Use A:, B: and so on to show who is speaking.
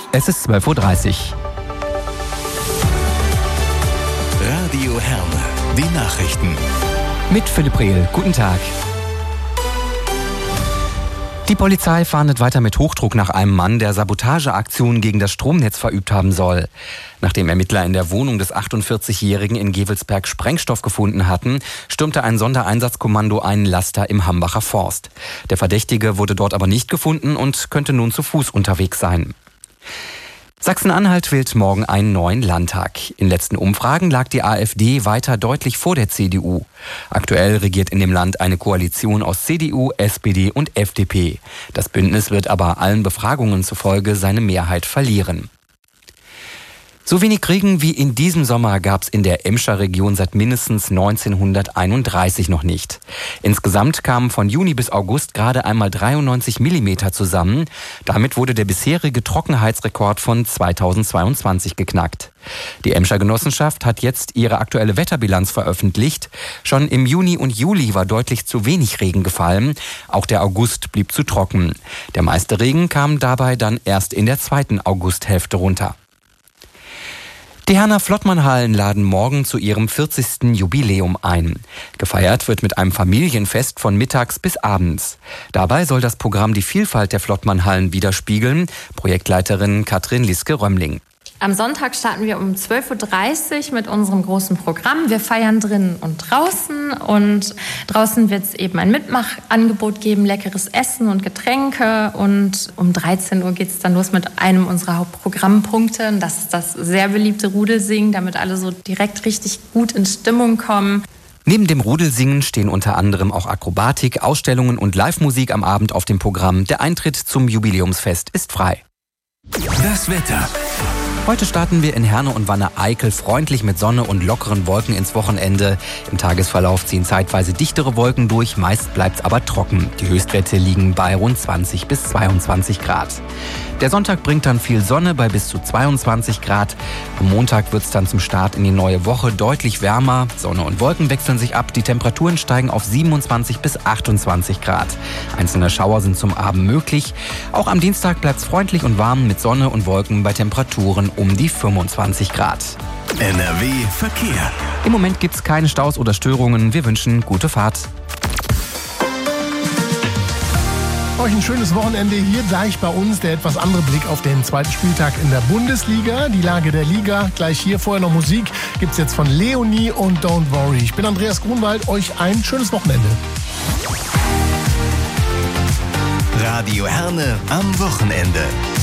A: Es ist 12:30 Uhr.
B: Radio Herne, die Nachrichten.
A: Mit Philipp Rehl. Guten Tag. Die Polizei fahndet weiter mit Hochdruck nach einem Mann, der Sabotageaktionen gegen das Stromnetz verübt haben soll. Nachdem Ermittler in der Wohnung des 48-Jährigen in Gevelsberg Sprengstoff gefunden hatten, stürmte ein Sondereinsatzkommando einen Laster im Hambacher Forst. Der Verdächtige wurde dort aber nicht gefunden und könnte nun zu Fuß unterwegs sein. Sachsen-Anhalt wählt morgen einen neuen Landtag. In letzten Umfragen lag die AfD weiter deutlich vor der CDU. Aktuell regiert in dem Land eine Koalition aus CDU, SPD und FDP. Das Bündnis wird aber allen Befragungen zufolge seine Mehrheit verlieren. So wenig Regen wie in diesem Sommer gab es in der Emscher Region seit mindestens 1931 noch nicht. Insgesamt kamen von Juni bis August gerade einmal 93 Millimeter zusammen. Damit wurde der bisherige Trockenheitsrekord von 2022 geknackt. Die Emscher Genossenschaft hat jetzt ihre aktuelle Wetterbilanz veröffentlicht. Schon im Juni und Juli war deutlich zu wenig Regen gefallen. Auch der August blieb zu trocken. Der meiste Regen kam dabei dann erst in der zweiten Augusthälfte runter. Die Herner Flottmann-Hallen laden morgen zu ihrem 40. Jubiläum ein. Gefeiert wird mit einem Familienfest von mittags bis abends. Dabei soll das Programm die Vielfalt der Flottmann-Hallen widerspiegeln. Projektleiterin Katrin Liske-Römmling.
C: Am Sonntag starten wir um 12:30 Uhr mit unserem großen Programm. Wir feiern drinnen und draußen wird es eben ein Mitmachangebot geben, leckeres Essen und Getränke. Und um 13 Uhr geht es dann los mit einem unserer Hauptprogrammpunkte. Das ist das sehr beliebte Rudelsingen, damit alle so direkt richtig gut in Stimmung kommen.
A: Neben dem Rudelsingen stehen unter anderem auch Akrobatik, Ausstellungen und Live-Musik am Abend auf dem Programm. Der Eintritt zum Jubiläumsfest ist frei.
B: Das Wetter.
A: Heute starten wir in Herne und Wanne-Eickel freundlich mit Sonne und lockeren Wolken ins Wochenende. Im Tagesverlauf ziehen zeitweise dichtere Wolken durch, meist bleibt es aber trocken. Die Höchstwerte liegen bei rund 20 bis 22 Grad. Der Sonntag bringt dann viel Sonne bei bis zu 22 Grad. Am Montag wird es dann zum Start in die neue Woche deutlich wärmer. Sonne und Wolken wechseln sich ab. Die Temperaturen steigen auf 27 bis 28 Grad. Einzelne Schauer sind zum Abend möglich. Auch am Dienstag bleibt es freundlich und warm mit Sonne und Wolken bei Temperaturen um die 25 Grad.
B: NRW Verkehr.
A: Im Moment gibt es keine Staus oder Störungen. Wir wünschen gute Fahrt.
D: Euch ein schönes Wochenende. Hier gleich bei uns der etwas andere Blick auf den zweiten Spieltag in der Bundesliga. Die Lage der Liga. Gleich hier vorher noch Musik. Gibt's jetzt von Leonie und Don't Worry. Ich bin Andreas Grunwald. Euch ein schönes Wochenende.
B: Radio Herne am Wochenende.